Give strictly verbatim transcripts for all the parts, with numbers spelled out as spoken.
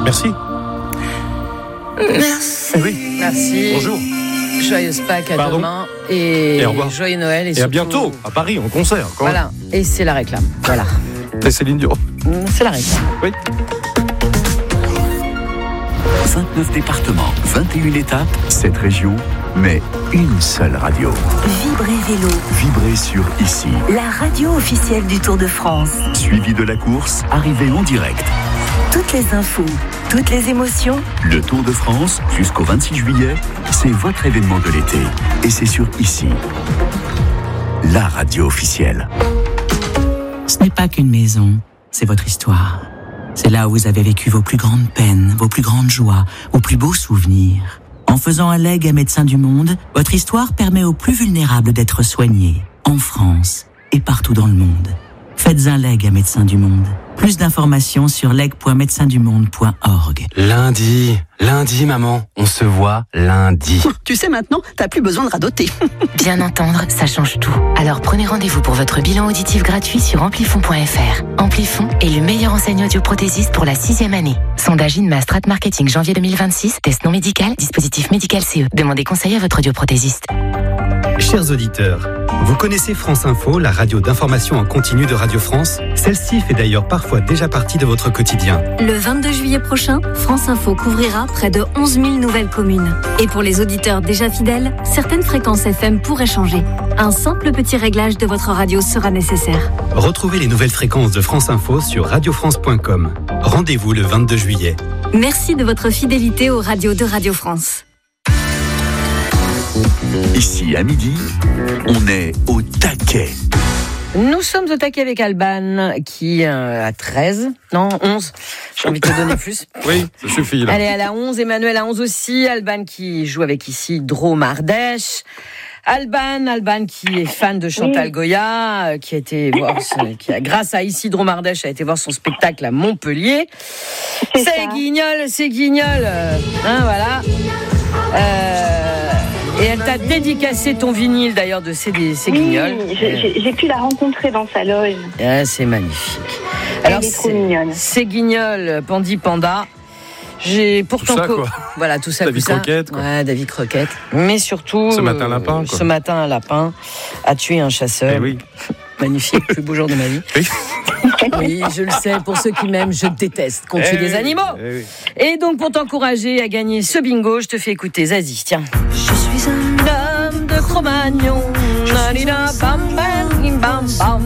Merci. Merci. Oui. Merci. Bonjour. Joyeuse Pâques à Pardon. demain. Et, Et au revoir. joyeux Noël. Et, Et surtout, à bientôt, à Paris, en concert. Quand Voilà. Et c'est la réclame. Voilà. Et Céline Dion. C'est la réclame. Oui. vingt-neuf départements, vingt et une étapes, sept régions, mais une seule radio. Vibrez Vélo, Vibrez sur Ici. la radio officielle du Tour de France. Suivi de la course, arrivée en direct. Toutes les infos, toutes les émotions. Le Tour de France, jusqu'au vingt-six juillet, c'est votre événement de l'été. Et c'est sur Ici. La radio officielle. Ce n'est pas qu'une maison, c'est votre histoire. C'est là où vous avez vécu vos plus grandes peines, vos plus grandes joies, vos plus beaux souvenirs. En faisant un legs à Médecins du Monde, votre histoire permet aux plus vulnérables d'être soignés, en France et partout dans le monde. Faites un leg à Médecins du Monde. Plus d'informations sur leg point médecins du monde point org. Lundi, lundi maman, on se voit lundi. Tu sais maintenant, t'as plus besoin de radoter. Bien entendre, ça change tout. Alors prenez rendez-vous pour votre bilan auditif gratuit sur amplifon point f r. Amplifon est le meilleur enseigne audioprothésiste pour la sixième année. Sondage INMA Strat Marketing janvier deux mille vingt-six. Test non médical, dispositif médical C E. Demandez conseil à votre audioprothésiste. Chers auditeurs, vous connaissez France Info, la radio d'information en continu de Radio France? Celle-ci fait d'ailleurs parfois déjà partie de votre quotidien. Le vingt-deux juillet prochain, France Info couvrira près de onze mille nouvelles communes. Et pour les auditeurs déjà fidèles, certaines fréquences F M pourraient changer. Un simple petit réglage de votre radio sera nécessaire. Retrouvez les nouvelles fréquences de France Info sur radio france point com. Rendez-vous le vingt-deux juillet. Merci de votre fidélité aux radios de Radio France. Ici, à midi, on est au taquet. Nous sommes au taquet avec Alban qui euh, a treize, non onze, j'ai envie de te donner plus. Oui, ça suffit là. Elle est à la onze, Emmanuel à onze aussi, Alban qui joue avec ici Drôme Ardèche. Alban, Alban qui est fan de Chantal oui. Goya, euh, qui a été voir, son, qui a grâce à ici Drôme Ardèche a été voir son spectacle à Montpellier. C'est, c'est Guignol, c'est Guignol, euh, hein voilà. Euh, Et elle t'a dédicacé ton vinyle d'ailleurs de ces Guignols. Oui, j'ai, j'ai pu la rencontrer dans sa loge. Ah, c'est magnifique. Alors, elle est trop mignonne. C'est Guignol, Pandi Panda. J'ai pourtant tout ça, co- quoi. Voilà tout ça. David tout ça. Croquette, quoi. Ouais, David Croquette. Mais surtout, ce matin, un lapin. Euh, quoi. Ce matin, un lapin a tué un chasseur. Eh oui. Magnifique, plus beau jour de ma vie. Oui. Oui, je le sais. Pour ceux qui m'aiment, je déteste qu'on tue eh des oui. animaux. Eh oui. Et donc, pour t'encourager à gagner ce bingo, je te fais écouter Zazie. Tiens. Je suis un homme de Cro-Magnon. Bam, bam, bam, bam.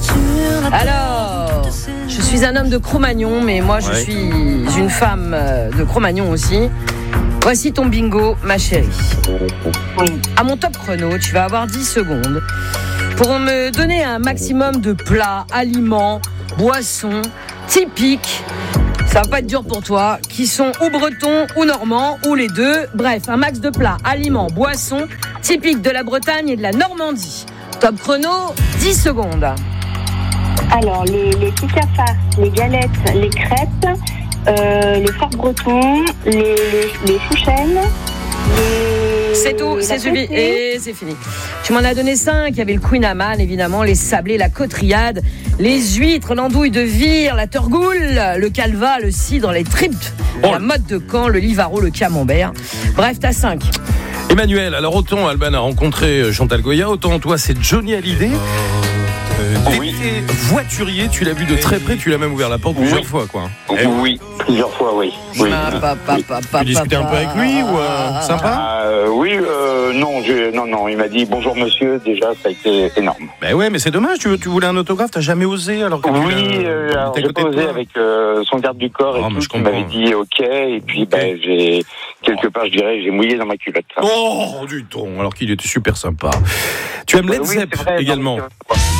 Alors, je suis un homme de Cro-Magnon, mais moi, je ouais. suis une femme de Cro-Magnon aussi. Voici ton bingo, ma chérie. Oui. À mon top chrono, tu vas avoir dix secondes pour me donner un maximum de plats, aliments, boissons typiques. Ça va pas être dur pour toi, qui sont ou bretons ou normands ou les deux. Bref, un max de plats, aliments, boissons typiques de la Bretagne et de la Normandie. Top chrono, dix secondes. Alors, les, les petits cafards, les galettes, les crêpes, euh, les farces bretons, les, les, les chouchènes, les... C'est tout, c'est suffit. Et c'est fini. Tu m'en as donné cinq. Il y avait le Queen Amman, évidemment, les sablés, la cotriade, les huîtres, l'andouille de vire, la torgoule, le calva, le cidre, les tripes, oh. La motte de Caen, le livaro, le camembert. Bref, t'as cinq. Emmanuel, alors autant Alban a rencontré Chantal Goya, autant toi c'est Johnny Hallyday. Euh, oui. Voiturier, tu l'as vu de très près, tu l'as même ouvert la porte plusieurs oui. fois, quoi. Eh oui, plusieurs fois, oui. oui. Ah, papa, papa, tu discutais un peu avec lui ou euh, sympa euh, Oui, euh, non, je, non, non, il m'a dit bonjour monsieur, déjà ça a été énorme. Ben ouais, mais c'est dommage, tu, tu voulais un autographe, t'as jamais osé alors que oui, tu euh, alors, j'ai pas osé avec euh, son garde du corps et oh, tout, qui m'avait dit ok, et puis ben j'ai quelque part, je dirais, j'ai mouillé dans ma culotte. Hein. Oh, du ton, alors qu'il était super sympa. Tu aimes Led oui, Zepp vrai, également. Non,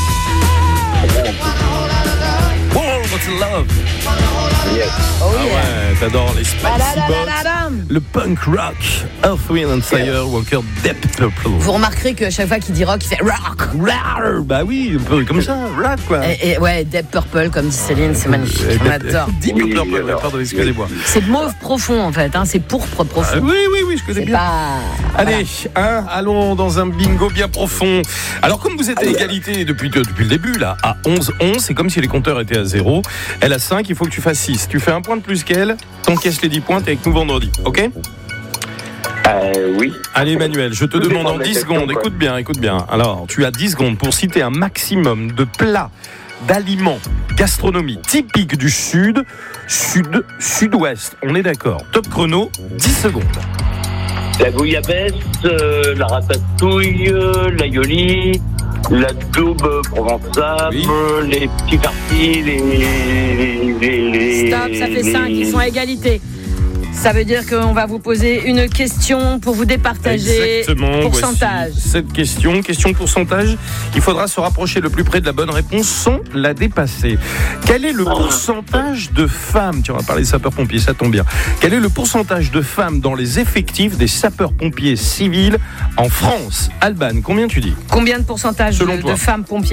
Oh, what's love? Yes. Oh, ah yeah. ouais, t'adores les Spicy Boys, le punk rock, Earth, Wind and Fire, ou encore Deep Purple. Vous remarquerez qu'à chaque fois qu'il dit rock, il fait rock. Rock. Bah oui, un peu comme ça, rock quoi. Et, et ouais, Deep Purple, comme dit Céline, c'est magnifique. Euh, On adore. Deep oui, Purple, oui, pardon, excusez-moi. C'est mauve profond en fait, hein, c'est pourpre profond. Ah, oui, oui, oui, je connais c'est bien. Pas... Allez, hein, allons dans un bingo bien profond. Alors, comme vous êtes à égalité depuis, depuis le début, là, à onze onze, c'est comme si les compteurs étaient à zéro. Elle a cinq, il faut que tu fasses six. Tu fais un point de plus qu'elle, ton T'encaisses les dix points, t'es avec nous vendredi, ok ? Euh, oui. Allez Emmanuel, je te Tout demande dépend en de la dix question, secondes, quoi. écoute bien, écoute bien. Alors, tu as dix secondes pour citer un maximum de plats, d'aliments, gastronomie typiques du sud, sud, sud-ouest. On est d'accord. Top chrono, dix secondes. La bouillabaisse, euh, la ratatouille, euh, l'aïoli, la daube provençale, Oui. euh, les petits farcis, les, les, les... Stop, ça fait les- cinq, ils sont à égalité. Ça veut dire qu'on va vous poser une question pour vous départager. Exactement. Pourcentage. Voici cette question, question pourcentage. Il faudra se rapprocher le plus près de la bonne réponse sans la dépasser. Quel est le pourcentage de femmes, tu vas parler des sapeurs-pompiers, ça tombe bien. Quel est le pourcentage de femmes dans les effectifs des sapeurs-pompiers civils en France ? Alban, combien tu dis ? Combien de pourcentage Selon de, toi. de femmes pompiers ?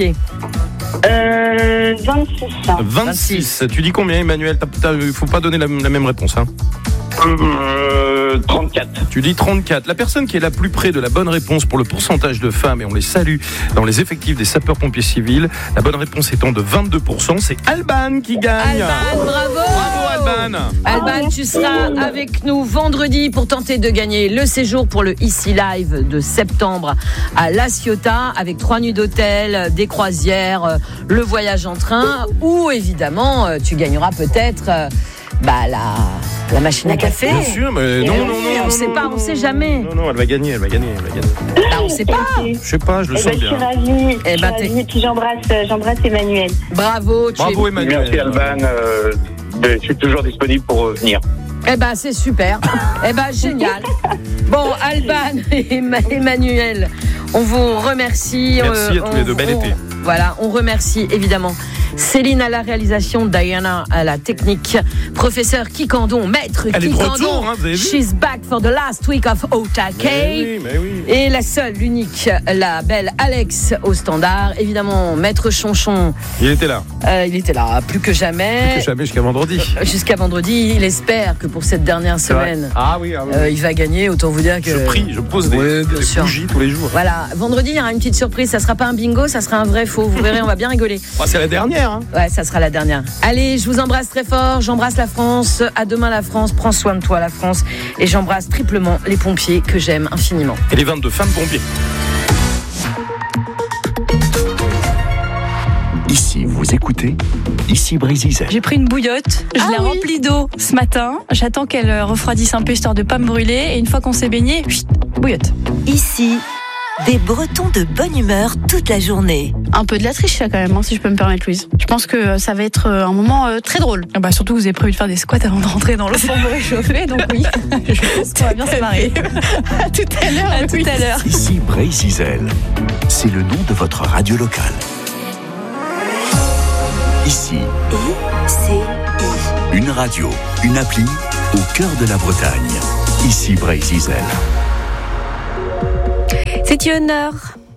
Euh, vingt-six. vingt-six. Tu dis combien, Emmanuel ? Il ne faut pas donner la, la même réponse. Hein. Euh, trente-quatre. Tu dis trente-quatre. La personne qui est la plus près de la bonne réponse pour le pourcentage de femmes, et on les salue dans les effectifs des sapeurs-pompiers civils, la bonne réponse étant de vingt-deux pour cent, c'est Alban qui gagne. Alban, bravo Bravo Alban. Alban, tu seras avec nous vendredi pour tenter de gagner le séjour pour le Ici Live de septembre à La Ciotat avec trois nuits d'hôtel, des croisières, le voyage en train ou évidemment tu gagneras peut-être euh, bah, la, la machine à café. Bien sûr, mais non, Et non, oui, non, on non, sait non, pas, non, on sait non, jamais. Non, non, elle va gagner, elle va gagner, elle va gagner. Bah, on sait pas. Je sais pas, je le Eh sens ben, je suis bien. ravie. Eh Je ben, suis t'es- ravie. Et puis j'embrasse, euh, j'embrasse Emmanuel. Bravo, tu Bravo es... Emmanuel. Merci Alban, euh, je suis toujours disponible pour euh, venir. Eh ben c'est super. Eh ben génial. Bon, Alban et Emma- Emmanuel, on vous remercie. Merci Euh, à tous les on- deux, bel on- été. Voilà, on remercie évidemment Céline à la réalisation, Diana à la technique, professeur Kikandon, maître Elle est de Kikandon. retour, hein, vous avez vu ? She's back for the last week of Otake. Mais oui, mais oui. Et la seule, l'unique, la belle Alex au standard. Évidemment, maître Chonchon, Il était là. euh, il était là, plus que jamais. Que jamais jusqu'à vendredi. Jusqu'à vendredi, il espère que pour cette dernière C'est vrai. semaine, Ah oui, ah oui. euh, il va gagner. Autant vous dire que. Je prie, je pose des, Ouais, bien des sûr. bougies tous les jours. Voilà, vendredi, il y aura une petite surprise. Ça sera pas un bingo, ça sera un vrai faux. Vous verrez, on va bien rigoler. Ah, c'est la dernière. Hein. Ouais, ça sera la dernière. Allez, je vous embrasse très fort. J'embrasse la France. À demain, la France. Prends soin de toi, la France. Et j'embrasse triplement les pompiers que j'aime infiniment. Et les vingt-deux femmes pompiers. Ici, vous écoutez, ici Brésil. J'ai pris une bouillotte, je Ah l'ai oui. remplie d'eau ce matin. J'attends qu'elle euh, refroidisse un peu histoire de pas me brûler. Et une fois qu'on s'est baigné, chut, bouillotte. Ici, des Bretons de bonne humeur toute la journée. Un peu de la triche là quand même, hein, si je peux me permettre, Louise. Je pense que euh, ça va être euh, un moment euh, très drôle. Ah bah, surtout que vous avez prévu de faire des squats avant de rentrer dans le pour me réchauffer, donc oui, je pense qu'on va bien se marrer. À tout à l'heure. À tout à l'heure. Ici Brésil. C'est le nom de votre radio locale. Ici, I C I. une radio, une appli au cœur de la Bretagne. Ici Brésil. C'est une heure.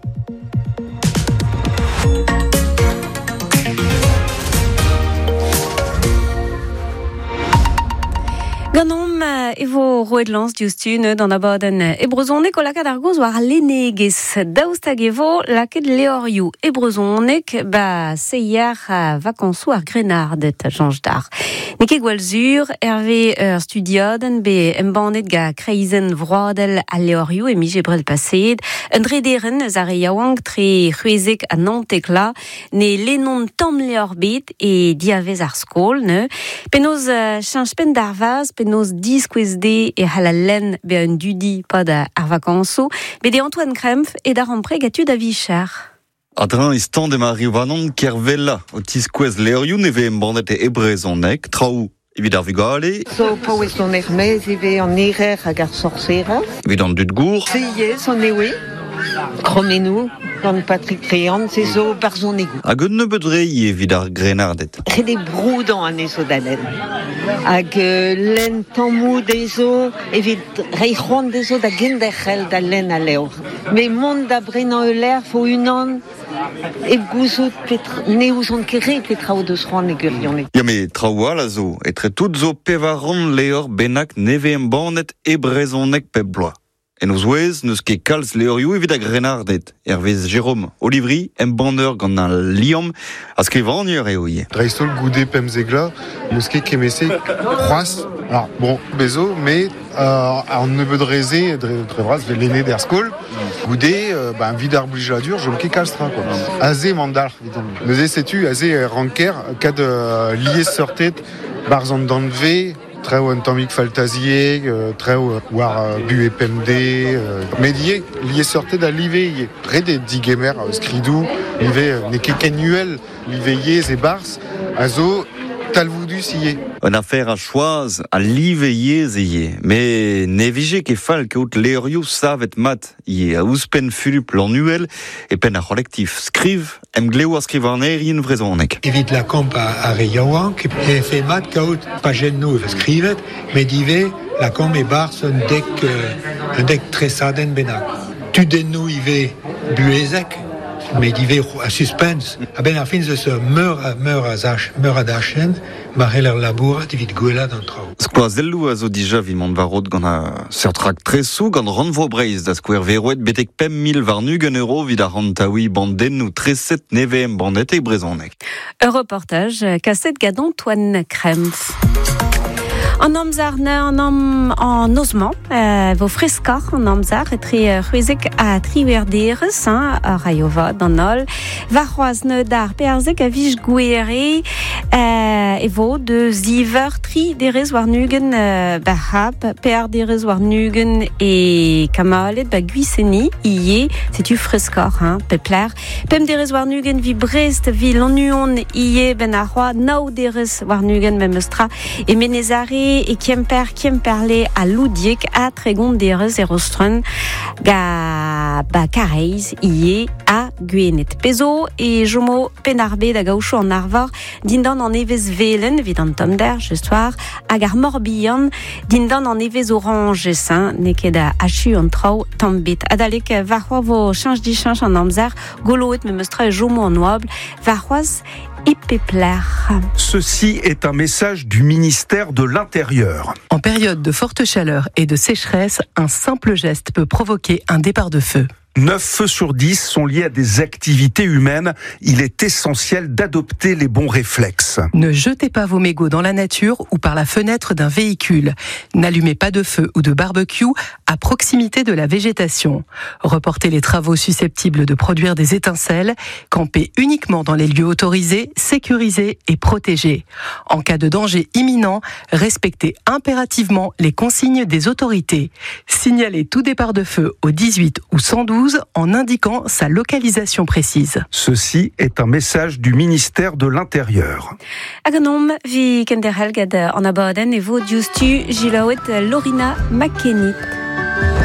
Ganom evo roedlans diustune dans abaden ebrezonek o lakad argoz war lenegez daoustag evo lakad leoriou ebrezonek ba seier vakansou ar grenadet change d'ar. Neke gwalzur Hervé ur studioden be embanet ga kreizen vroadel a leoriou e mije brel pased un drederen zare yaouang tre c'huezek a nantekla ne lenon tom leorbit e diavez ar skol ne penoz uh, chanj pen darvaz penoz disquezde e halalen be un dudi pa da ar vakanso be de Antoine Krempf e da rampre gatu da vichar. Adran istan de Mario Vanon kervella o tisquez leorioù neve embandet e ebrezonek traoù evit ar vugale So paouez non ermez eve an erer hag ar sorcera. evit an dud gour Seiez an ewe, kromenou, gant Patrick Réan, se zo barzon egou. hag un nebedre evit ar grenardet. Rede broudan an ezo da len. Hag euh, len tammou dezo, evit reichon dezo da genderchel da len a leor. Me mont da brenan euler fo unan e gouzout petra, ne ouzon kere petra o deus roan e gurion. Ya me traoù ala zo etre tout zo pevaron leor benak neve embandet ebrezonek pep bloaz. En eus ouez, neus ket kalz leorioù evit a grenardet. Hervez Jérôme Olivry, em bandeur gant an liam, a skrivanier eo ie. Dreistol goude pemzegla, neus ket kemese c'hoaz. Alors, bon, bezo, mais euh, an nebeudreze, drevraz, ve l'ene d'er skol, goude, euh, ben, vid ar blijadur, jom ket kalstra, quoi. Aze mandal, vidon. Neuze setu, aze ranker, kad euh, liez sortet, barzan danve, treo un tammig faltazier, euh, treo war euh, bu e pemde, euh, medier liez sortet da live ie. Red e digemer euh, skridou, live euh, ne ket kenuel, live iez e bars, a zo talvoudus ie. Un affaire a choaz a live iez ie. Mais ne vije ket fal keout leorioù savet mat ie a ouspen fulup l'annuel e pen a collectif. Skriv, em gleo a skrivanerien vrezonek. Evit la kamp a, a reiaouank, e fe mat kaout pa jen nou skrivet, met dive la kamp e bars un dek, euh, un dek tresaden benak. Tu den nou ive buezek, met dive a suspens. A ben ar fin ze se meur a meur a zach, meur a dachen, marel ar labourat evit gwella d'an trao. Skloazellou a zo dija vi mont varot gant a sertrak tresou gant ranvo breiz da skouer verouet betek pem mil varnugen euro vid a rantaoui banden ou treset neve em bandet e brezonek. Un reportage kasset gadon Toine Krempf. En amzar ne en am en osman euh, vo freskar en amzar et tri ruizek a triwerderes hein, a raiova dan ol va c'hoazne dar perzek a vij gouere euh, e vo de ziver tri derez war nugen euh, bahab per derez war nugen e kamalet ba guiseni ie setu freskar hein, pepler pem derez war nugen vi Brest vi l'onuon ie ben a roi nao derez war nugen memestra e menezare et Kemper Kemperle à Loudiek à Trégon derez et Rostrun ga ba kareiz ie à Guenet Pezo et Jomo Penarbe da Gaucho en Arvor dindan en Eves Velen vidan tom der jestoir agar Morbihan dindan en Eves Orange Saint nekeda achu en trau tambit adalek varwa change di change en amzar goloet me mestra Jomo en noble varwas. Ceci est un message du ministère de l'Intérieur. En période de forte chaleur et de sécheresse, un simple geste peut provoquer un départ de feu. neuf feux sur dix sont liés à des activités humaines. Il est essentiel d'adopter les bons réflexes. Ne jetez pas vos mégots dans la nature ou par la fenêtre d'un véhicule. N'allumez pas de feu ou de barbecue à proximité de la végétation. Reportez les travaux susceptibles de produire des étincelles. Campez uniquement dans les lieux autorisés, sécurisés et protégés. En cas de danger imminent, respectez impérativement les consignes des autorités. Signalez tout départ de feu au dix-huit ou cent douze en indiquant sa localisation précise. Ceci est un message du ministère de l'Intérieur. Aganom vi kenderhelgad en abaden et vo diustu gilawet Lorina McKenny.